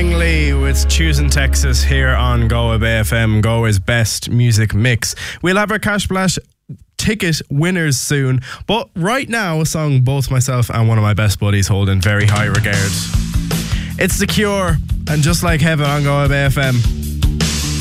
Langley with Choosing Texas here on Go Bay FM, Goa's best music mix. We'll have our Cash Splash ticket winners soon, but right now a song both myself and one of my best buddies hold in very high regard. It's The Cure and Just Like Heaven on Go Bay FM.